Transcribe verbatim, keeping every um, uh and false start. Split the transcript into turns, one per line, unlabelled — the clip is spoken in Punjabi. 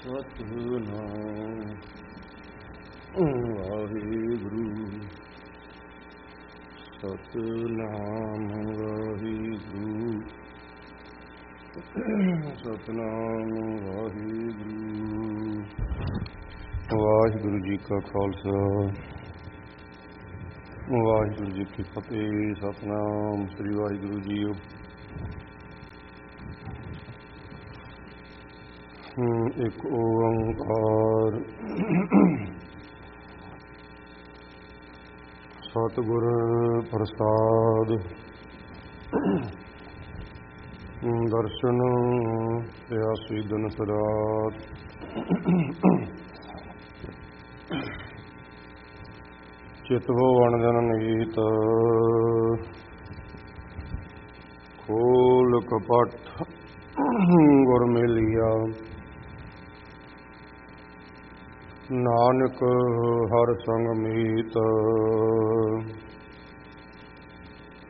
ਸਤਿਨਾਮ ਵਾਹਿਗੁਰੂ ਸਤਿਨਾਮ ਵਾਹਿਗੁਰੂ ਸਤਿਨਾਮ ਵਾਹਿਗੁਰੂ। ਵਾਹਿਗੁਰੂ ਜੀ ਕਾ ਖਾਲਸਾ ਵਾਹਿਗੁਰੂ ਜੀ ਕੀ ਫਤਿਹ। ਸਤਿਨਾਮ ਸ੍ਰੀ ਵਾਹਿਗੁਰੂ ਜੀਓ। ਇੱਕ ਓੰਕਾਰ ਸਤਿਗੁਰ ਪ੍ਰਸਾਦ। ਦਰਸ਼ਨ ਪਿਆਸੀ ਦਿਨ ਸਰਾਤ। ਚਿਤਵੋ ਅਣਜਨ ਨੀਤ ਖੋਲ ਕਪਟ ਗੁਰ ਮਿਲਿਆ। ਨਾਨਕ ਹਰ ਸੰਗ ਮੀਤ